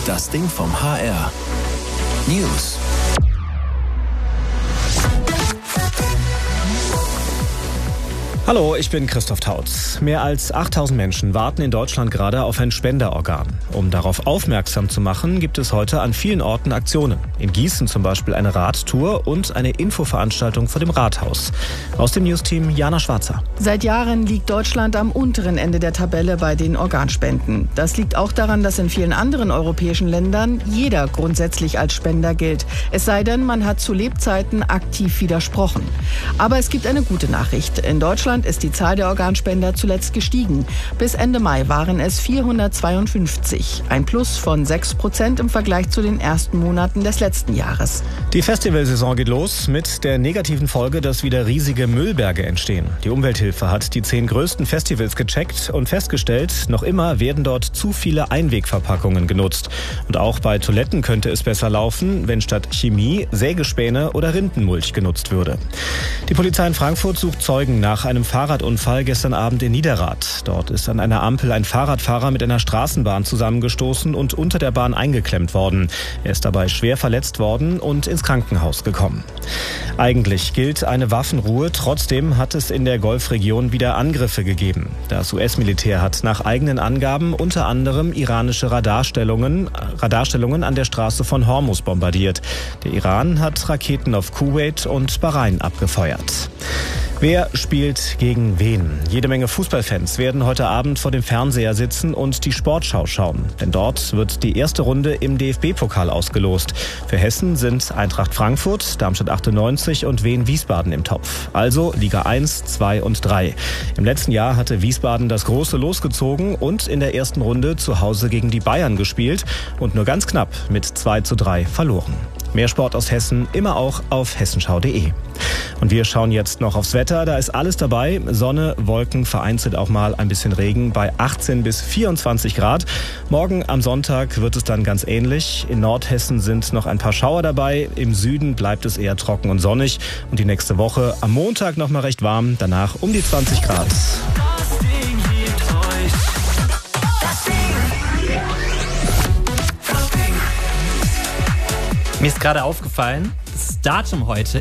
Das Ding vom HR. News. Hallo, ich bin Christoph Tautz. Mehr als 8000 Menschen warten in Deutschland gerade auf ein Spenderorgan. Um darauf aufmerksam zu machen, gibt es heute an vielen Orten Aktionen. In Gießen zum Beispiel eine Radtour und eine Infoveranstaltung vor dem Rathaus. Aus dem Newsteam Jana Schwarzer. Seit Jahren liegt Deutschland am unteren Ende der Tabelle bei den Organspenden. Das liegt auch daran, dass in vielen anderen europäischen Ländern jeder grundsätzlich als Spender gilt. Es sei denn, man hat zu Lebzeiten aktiv widersprochen. Aber es gibt eine gute Nachricht. In Deutschland ist die Zahl der Organspender zuletzt gestiegen. Bis Ende Mai waren es 452, ein Plus von 6% im Vergleich zu den ersten Monaten des letzten Jahres. Die Festivalsaison geht los mit der negativen Folge, dass wieder riesige Müllberge entstehen. Die Umwelthilfe hat die 10 größten Festivals gecheckt und festgestellt, noch immer werden dort zu viele Einwegverpackungen genutzt. Und auch bei Toiletten könnte es besser laufen, wenn statt Chemie Sägespäne oder Rindenmulch genutzt würde. Die Polizei in Frankfurt sucht Zeugen nach einem Fahrradunfall gestern Abend in Niederrad. Dort ist an einer Ampel ein Fahrradfahrer mit einer Straßenbahn zusammengestoßen und unter der Bahn eingeklemmt worden. Er ist dabei schwer verletzt worden und ins Krankenhaus gekommen. Eigentlich gilt eine Waffenruhe, trotzdem hat es in der Golfregion wieder Angriffe gegeben. Das US-Militär hat nach eigenen Angaben unter anderem iranische Radarstellungen an der Straße von Hormuz bombardiert. Der Iran hat Raketen auf Kuwait und Bahrain abgefeuert. Wer spielt gegen wen? Jede Menge Fußballfans werden heute Abend vor dem Fernseher sitzen und die Sportschau schauen. Denn dort wird die erste Runde im DFB-Pokal ausgelost. Für Hessen sind Eintracht Frankfurt, Darmstadt 98 und Wien Wiesbaden im Topf. Also Liga 1, 2 und 3. Im letzten Jahr hatte Wiesbaden das große Los gezogen und in der ersten Runde zu Hause gegen die Bayern gespielt und nur ganz knapp mit 2:3 verloren. Mehr Sport aus Hessen immer auch auf hessenschau.de. Und wir schauen jetzt noch aufs Wetter. Da ist alles dabei. Sonne, Wolken, vereinzelt auch mal ein bisschen Regen bei 18 bis 24 Grad. Morgen am Sonntag wird es dann ganz ähnlich. In Nordhessen sind noch ein paar Schauer dabei. Im Süden bleibt es eher trocken und sonnig. Und die nächste Woche am Montag noch mal recht warm. Danach um die 20 Grad. Mir ist gerade aufgefallen, das Datum heute